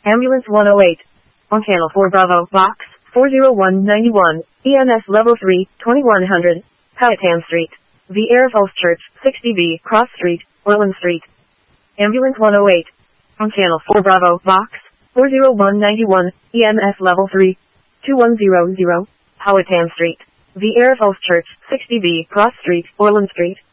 Ambulance 108. On Channel 4 Bravo, Box 40191, EMS Level 3, 2100, Powhatan Street. Vieira Falls Church, 60B, Cross Street, Orland Street. Ambulance 108. On Channel 4 Bravo, Box 40191, EMS Level 3, 2100, Powhatan Street. Vieira Falls Church, 60B, Cross Street, Orland Street.